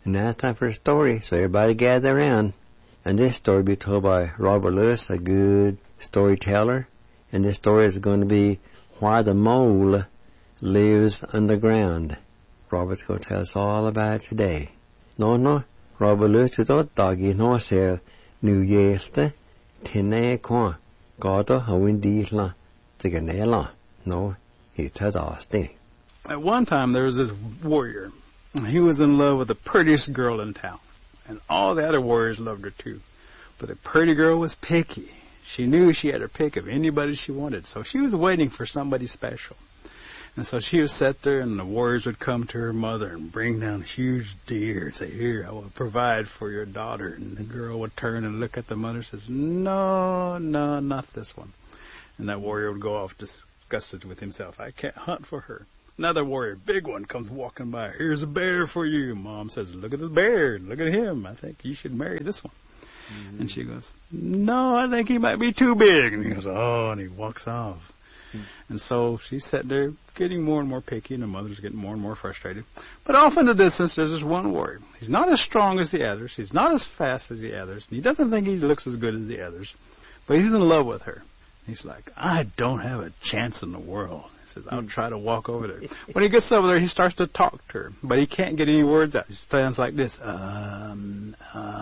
And now it's time for a story, so everybody gather around. And this story will be told by Robert Lewis, a good storyteller. And this story is going to be Why the Mole Lives Underground. Robert's going to tell us all about it today. No, Robert Lewis is a doggy no sale. New Year's Tine Quan. Gotta Howin Diesla. Tiganela. No, he's Tadasti. At one time, there was this warrior. He was in love with the prettiest girl in town. And all the other warriors loved her too. But the pretty girl was picky. She knew she had her pick of anybody she wanted. So she was waiting for somebody special. And so she would sit there, and the warriors would come to her mother and bring down huge deer and say, "Here, I will provide for your daughter." And the girl would turn and look at the mother and says, "No, not this one." And that warrior would go off disgusted with himself. "I can't hunt for her." Another warrior, big one, comes walking by. "Here's a bear for you." Mom says, "Look at this bear. Look at him. I think you should marry this one." Mm-hmm. And she goes, "No, I think he might be too big." And he goes, "Oh," and he walks off. And so she's sat there getting more and more picky, and the mother's getting more and more frustrated. But off in the distance, there's this one warrior. He's not as strong as the others. He's not as fast as the others. And he doesn't think he looks as good as the others. But he's in love with her. He's like, "I don't have a chance in the world." He says, "I'll try to walk over there." When he gets over there, he starts to talk to her. But he can't get any words out. He stands like this. And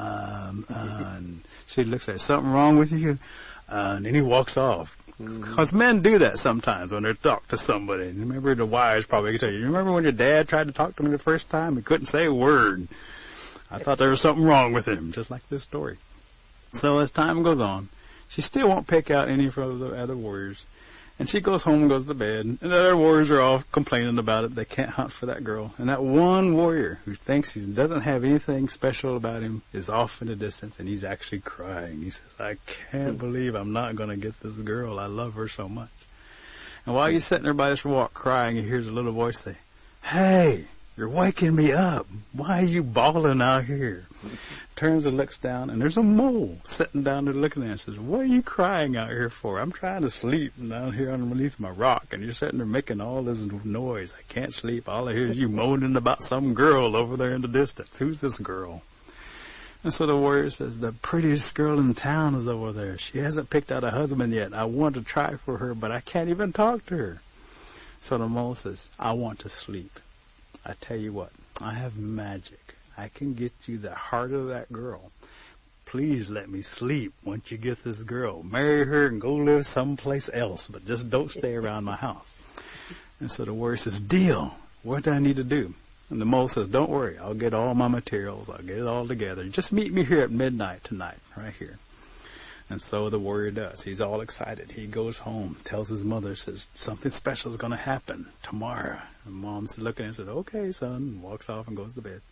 she looks at him, "Something wrong with you?" And then he walks off. Because men do that sometimes when they talk to somebody. You remember the wives probably tell you remember when your dad tried to talk to me the first time? He couldn't say a word. I thought there was something wrong with him, just like this story. So as time goes on, she still won't pick out any from the other warriors. And she goes home and goes to bed. And the other warriors are all complaining about it. They can't hunt for that girl. And that one warrior who thinks he doesn't have anything special about him is off in the distance, and he's actually crying. He says, "I can't believe I'm not going to get this girl. I love her so much." And while he's sitting there by this walk crying, he hears a little voice say, "Hey, you're waking me up. Why are you bawling out here?" Turns and looks down, and there's a mole sitting down there looking at him and says, "What are you crying out here for? I'm trying to sleep down here underneath my rock, and you're sitting there making all this noise. I can't sleep. All I hear is you moaning about some girl over there in the distance. Who's this girl?" And so the warrior says, "The prettiest girl in town is over there. She hasn't picked out a husband yet. I want to try for her, but I can't even talk to her." So the mole says, "I want to sleep. I tell you what, I have magic. I can get you the heart of that girl. Please let me sleep once you get this girl. Marry her and go live someplace else, but just don't stay around my house." And so the warrior says, "Deal. What do I need to do?" And the mole says, "Don't worry. I'll get all my materials. I'll get it all together. Just meet me here at midnight tonight, right here." And so the warrior does. He's all excited. He goes home, tells his mother, says, "Something special is going to happen tomorrow." And Mom's looking and says, "Okay, son," and walks off and goes to bed.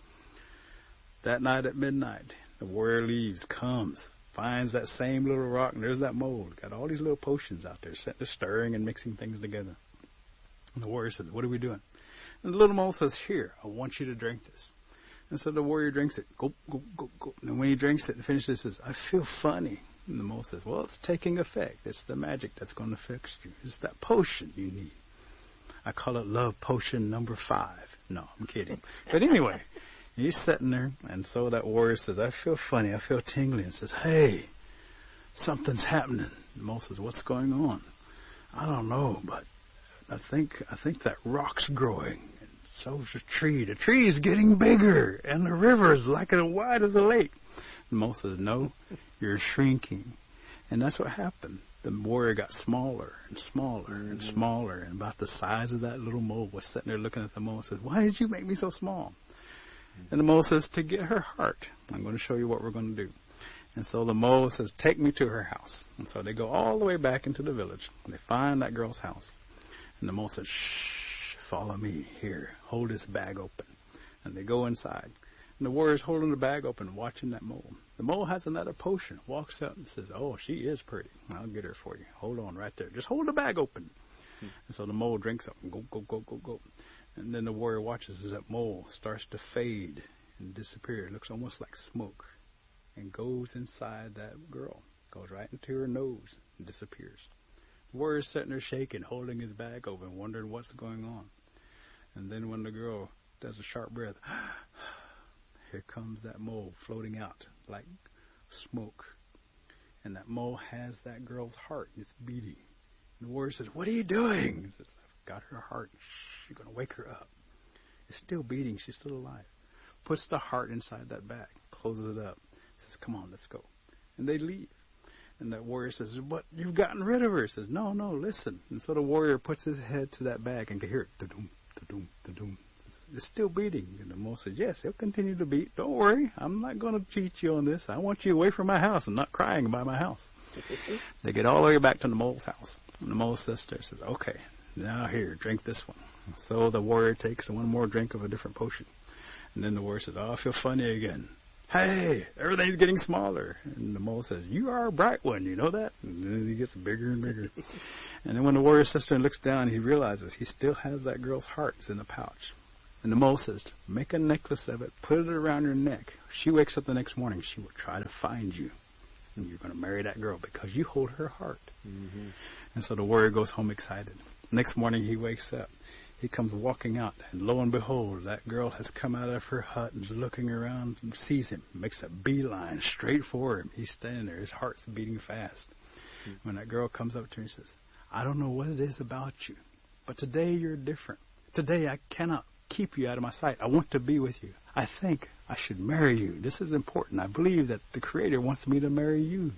That night at midnight, the warrior leaves, comes, finds that same little rock, and there's that mole. Got all these little potions out there, sitting there stirring and mixing things together. And the warrior says, "What are we doing?" And the little mole says, "Here, I want you to drink this." And so the warrior drinks it. Gulp, gulp, gulp, gulp. And when he drinks it and finishes, he says, "I feel funny." And the mole says, "Well, it's taking effect. It's the magic that's going to fix you. It's that potion you need. I call it love potion number 5. No, I'm kidding. But anyway, he's sitting there, and so that warrior says, "I feel funny. I feel tingly." And says, "Hey, something's happening." The mole says, "What's going on?" "I don't know, but I think that rock's growing. And so's the tree. The tree is getting bigger, and the river is like as wide as a lake." The mole says, "No, you're shrinking." And that's what happened. The warrior got smaller and smaller and smaller, and about the size of that little mole was sitting there looking at the mole and says, "Why did you make me so small?" And the mole says, "To get her heart, I'm going to show you what we're going to do." And so the mole says, "Take me to her house." And so they go all the way back into the village, and they find that girl's house. And the mole says, "Shh, follow me. Here, hold this bag open." And they go inside. And the warrior's holding the bag open, watching that mole. The mole has another potion, walks up and says, "Oh, she is pretty. I'll get her for you. Hold on right there. Just hold the bag open." And so the mole drinks up and go, go, go, go, go. And then the warrior watches as that mole starts to fade and disappear. It looks almost like smoke. And goes inside that girl. Goes right into her nose and disappears. The warrior's sitting there shaking, holding his bag open, wondering what's going on. And then when the girl does a sharp breath, here comes that mole floating out like smoke. And that mole has that girl's heart. It's beating. And the warrior says, what are you doing? He says, I've got her heart. You're going to wake her up. It's still beating. She's still alive. Puts the heart inside that bag. Closes it up. Says, come on, let's go. And they leave. And that warrior says, but you've gotten rid of her. He says, no, listen. And so the warrior puts his head to that bag and can hear it. Da-doom, da-doom, da-doom. It's still beating. And the mole says, yes, it'll continue to beat. Don't worry. I'm not going to cheat you on this. I want you away from my house and not crying by my house. They get all the way back to the mole's house. And the mole's sister says, okay, now here, drink this one. And so the warrior takes one more drink of a different potion. And then the warrior says, oh, I feel funny again. Hey, everything's getting smaller. And the mole says, you are a bright one, you know that? And then he gets bigger and bigger. And then when the warrior's sister looks down, he realizes he still has that girl's heart. It's in the pouch. And the mole says, make a necklace of it, put it around her neck. She wakes up the next morning, she will try to find you. And you're going to marry that girl because you hold her heart. Mm-hmm. And so the warrior goes home excited. Next morning he wakes up. He comes walking out, and lo and behold, that girl has come out of her hut and is looking around and sees him, makes a beeline straight for him. He's standing there, his heart's beating fast. Mm-hmm. When that girl comes up to him and says, I don't know what it is about you, but today you're different. Today I cannot keep you out of my sight. I want to be with you. I think I should marry you. This is important. I believe that the Creator wants me to marry you.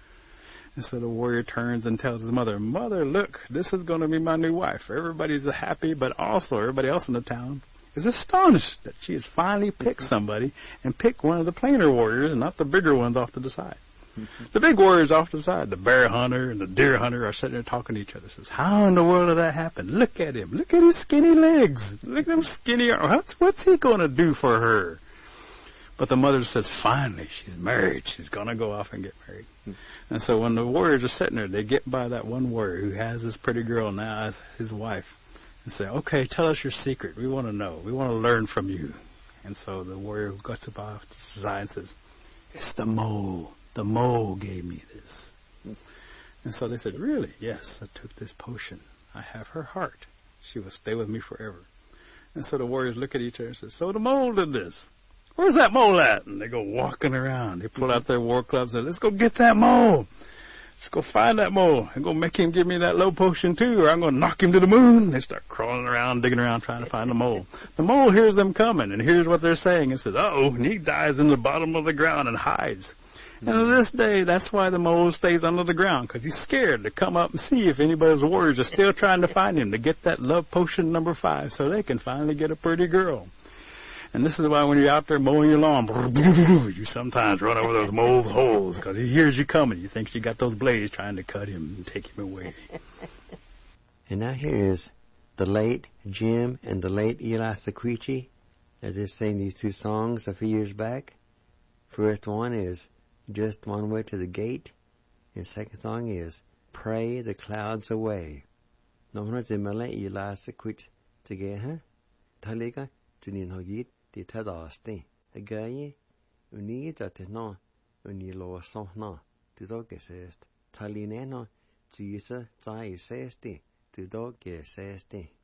And so the warrior turns and tells his mother, Mother, look, this is going to be my new wife. Everybody's happy, but also everybody else in the town is astonished that she has finally picked somebody and picked one of the plainer warriors and not the bigger ones off to the side. The big warriors off to the side, the bear hunter and the deer hunter, are sitting there talking to each other. Says, how in the world did that happen? Look at him. Look at his skinny legs. Look at them skinny arms. What's he going to do for her? But the mother says, finally, she's married. She's going to go off and get married. And so when the warriors are sitting there, they get by that one warrior who has this pretty girl now as his wife and say, okay, tell us your secret. We want to know. We want to learn from you. And so the warrior gets up off to the side and says, it's the mole. The mole gave me this. And so they said, really? Yes, I took this potion. I have her heart. She will stay with me forever. And so the warriors look at each other and say, so the mole did this. Where's that mole at? And they go walking around. They pull out their war clubs and say, let's go get that mole. Let's go find that mole and go make him give me that low potion too, or I'm going to knock him to the moon. They start crawling around, digging around, trying to find the mole. The mole hears them coming and hears what they're saying and says, uh-oh, and he dives in the bottom of the ground and hides. And to this day, that's why the mole stays under the ground, because he's scared to come up and see if anybody's warriors are still trying to find him to get that love potion number 5 so they can finally get a pretty girl. And this is why when you're out there mowing your lawn, you sometimes run over those mole's holes because he hears you coming. You think you got those blades trying to cut him and take him away. And now here is the late Jim and the late Eli Sequicci, as they sang these 2 songs a few years back. First one is Just One Way to the Gate. And the second song is Pray the Clouds Away. No one has been late Eli Sequicci together. Taliga to Ninhogit. The Tadasti. A guy who needs at no, when you lost so no, to dog assist. Talineno, Jesus, Zai says, to dog assist.